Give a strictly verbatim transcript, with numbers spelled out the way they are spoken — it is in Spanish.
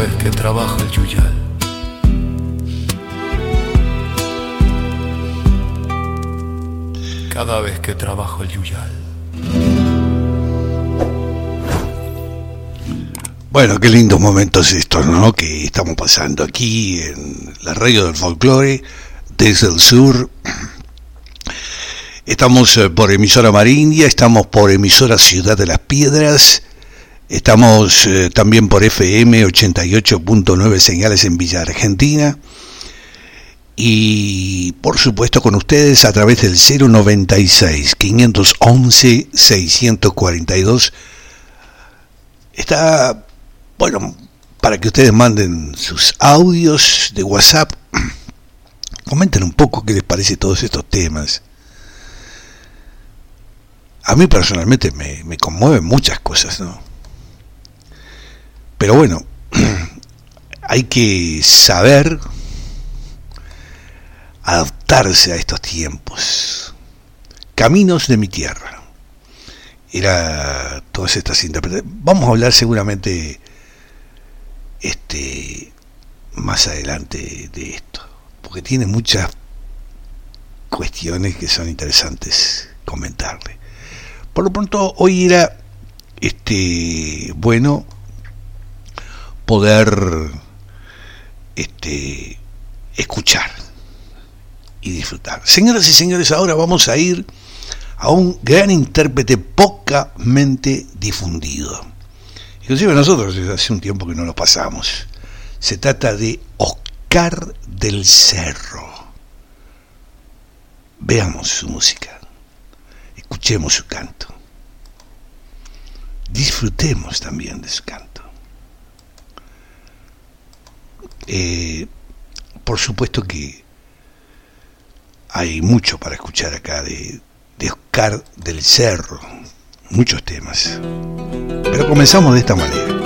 vez que trabajo el yuyal. Cada vez que trabajo el yuyal. Bueno, qué lindos momentos estos, ¿no? Que estamos pasando aquí en la radio del folclore desde el sur. Estamos por emisora Marindia, estamos por emisora Ciudad de las Piedras, estamos eh, también por F M ochenta y ocho punto nueve señales en Villa Argentina y por supuesto con ustedes a través del cero noventa y seis, quinientos once, seiscientos cuarenta y dos. Está, bueno, para que ustedes manden sus audios de WhatsApp, comenten un poco qué les parece todos estos temas. A mí personalmente me, me conmueven muchas cosas, ¿no? Pero bueno, hay que saber adaptarse a estos tiempos. Caminos de mi tierra. Era todas estas interpretaciones. Vamos a hablar seguramente este más adelante de esto, porque tiene muchas cuestiones que son interesantes comentarle. Por lo pronto, hoy era este bueno poder este escuchar y disfrutar. Señoras y señores, ahora vamos a ir a un gran intérprete pocamente difundido. Inclusive nosotros hace un tiempo que no lo pasamos. Se trata de Oscar del Cerro. Veamos su música. Escuchemos su canto. Disfrutemos también de su canto. Eh, por supuesto que hay mucho para escuchar acá de, de Oscar del Cerro. Muchos temas. Pero comenzamos de esta manera.